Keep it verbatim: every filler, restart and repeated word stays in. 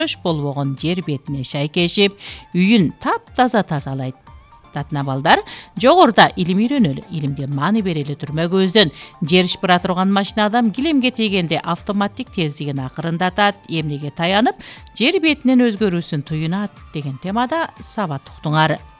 болбогон жер бетине шайкешип, үйүн таптаза тазалайт. Татына балдар, жогоруда илим үйрөнөлү, илимге маани берели турмөгөздөн жер иш бара турган машина адам килемге тийгенде автоматтик тездигин акырындатат, эмнеге таянып, жер бетинин өзгөрүүсүн туюнат деген темада сабат уктуңар.